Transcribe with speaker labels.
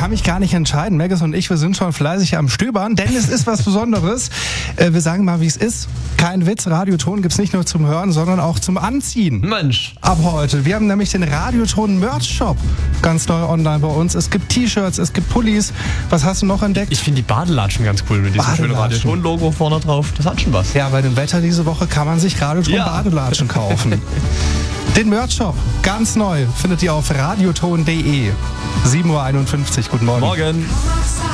Speaker 1: kann mich gar nicht entscheiden. Maggis und ich, wir sind schon fleißig am Stöbern, denn es ist was Besonderes. Wir sagen mal, wie es ist. Kein Witz, Radioton gibt's nicht nur zum Hören, sondern auch zum Anziehen.
Speaker 2: Mensch.
Speaker 1: Ab heute. Wir haben nämlich den Radioton Merch Shop ganz neu online bei uns. Es gibt T-Shirts, es gibt Pullis. Was hast du noch entdeckt?
Speaker 2: Ich finde die Badelatschen ganz cool mit diesem schönen Radioton-Logo vorne drauf. Das hat schon was.
Speaker 1: Ja, bei dem Wetter diese Woche kann man sich Radioton Badelatschen kaufen. Den Merch Shop, ganz neu, findet ihr auf radioton.de. 7:51 Uhr. Guten Morgen.
Speaker 2: Morgen.